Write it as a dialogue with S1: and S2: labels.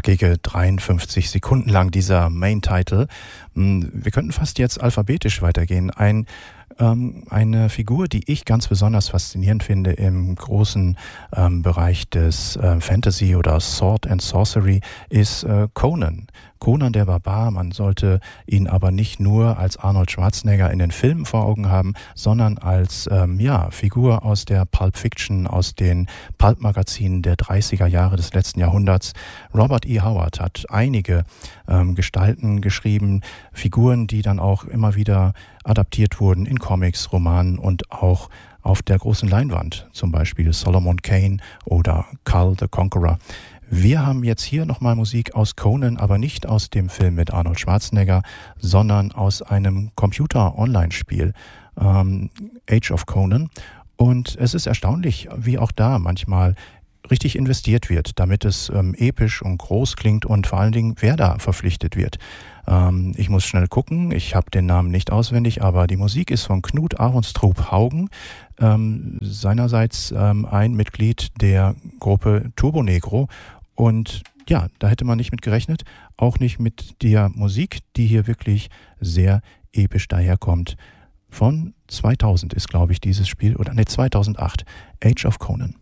S1: knackige 53 Sekunden lang dieser Main-Title. Wir könnten fast jetzt alphabetisch weitergehen. Eine Figur, die ich ganz besonders faszinierend finde im großen Bereich des Fantasy oder Sword and Sorcery ist Conan. Conan der Barbar, man sollte ihn aber nicht nur als Arnold Schwarzenegger in den Filmen vor Augen haben, sondern als Figur aus der Pulp Fiction, aus den Pulp-Magazinen der 30er Jahre des letzten Jahrhunderts. Robert E. Howard hat einige Gestalten geschrieben, Figuren, die dann auch immer wieder adaptiert wurden in Comics, Romanen und auch auf der großen Leinwand, zum Beispiel Solomon Kane oder Kull the Conqueror. Wir haben jetzt hier nochmal Musik aus Conan, aber nicht aus dem Film mit Arnold Schwarzenegger, sondern aus einem Computer-Online-Spiel, Age of Conan. Und es ist erstaunlich, wie auch da manchmal richtig investiert wird, damit es episch und groß klingt und vor allen Dingen, wer da verpflichtet wird. Ich muss schnell gucken, ich habe den Namen nicht auswendig, aber die Musik ist von Knut Ahrenstrup Haugen, seinerseits ein Mitglied der Gruppe Turbo Negro. Und ja, da hätte man nicht mit gerechnet, auch nicht mit der Musik, die hier wirklich sehr episch daherkommt. Von 2000 ist, glaube ich, dieses Spiel, oder 2008, Age of Conan.